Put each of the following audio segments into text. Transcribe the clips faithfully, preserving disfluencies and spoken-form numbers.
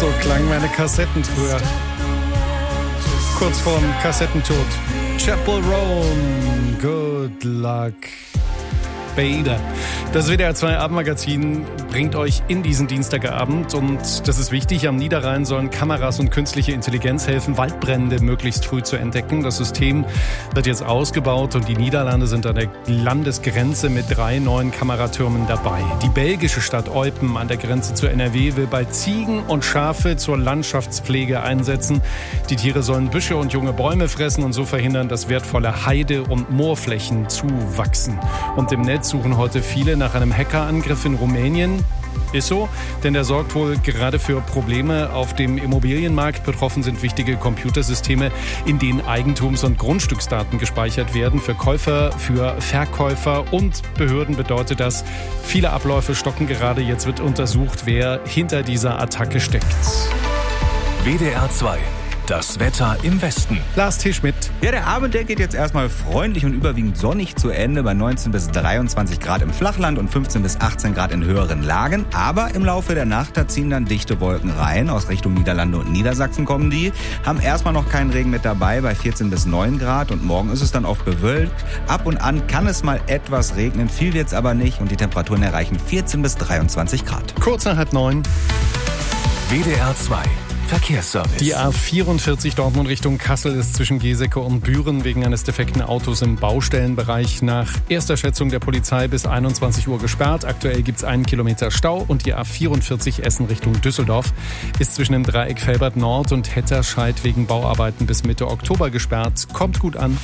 So klangen meine Kassetten früher. Kurz vorm Kassettentod. Chapel Roan, Good Luck, Bader. Das W D R zwei Abendmagazin bringt euch in diesen Dienstagabend und das ist wichtig, am Niederrhein sollen Kameras und künstliche Intelligenz helfen, Waldbrände möglichst früh zu entdecken. Das System wird jetzt ausgebaut und die Niederlande sind an der Landesgrenze mit drei neuen Kameratürmen dabei. Die belgische Stadt Eupen an der Grenze zur N R W will bald Ziegen und Schafe zur Landschaftspflege einsetzen. Die Tiere sollen Büsche und junge Bäume fressen und so verhindern, dass wertvolle Heide- und Moorflächen zuwachsen. Und im Netz suchen heute viele nach einem Hackerangriff in Rumänien. Ist so, denn der sorgt wohl gerade für Probleme auf dem Immobilienmarkt. Betroffen sind wichtige Computersysteme, in denen Eigentums- und Grundstücksdaten gespeichert werden. Für Käufer, für Verkäufer und Behörden bedeutet das, viele Abläufe stocken gerade. Jetzt wird untersucht, wer hinter dieser Attacke steckt. W D R zwei. Das Wetter im Westen. Lars T. Schmidt. Ja, der Abend, der geht jetzt erstmal freundlich und überwiegend sonnig zu Ende bei neunzehn bis dreiundzwanzig Grad im Flachland und fünfzehn bis achtzehn Grad in höheren Lagen. Aber im Laufe der Nacht, da ziehen dann dichte Wolken rein. Aus Richtung Niederlande und Niedersachsen kommen die. Haben erstmal noch keinen Regen mit dabei bei vierzehn bis neun Grad und morgen ist es dann oft bewölkt. Ab und an kann es mal etwas regnen, viel wird's aber nicht und die Temperaturen erreichen vierzehn bis dreiundzwanzig Grad. Kurz nach halb neun. W D R zwei. Verkehrsservice. Die A vierundvierzig Dortmund Richtung Kassel ist zwischen Geseke und Büren wegen eines defekten Autos im Baustellenbereich nach erster Schätzung der Polizei bis einundzwanzig Uhr gesperrt. Aktuell gibt es einen Kilometer Stau und die A vierundvierzig Essen Richtung Düsseldorf ist zwischen dem Dreieck Felbert Nord und Hetterscheid wegen Bauarbeiten bis Mitte Oktober gesperrt. Kommt gut an.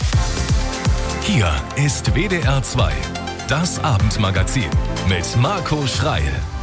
Hier ist W D R zwei, das Abendmagazin mit Marco Schreil.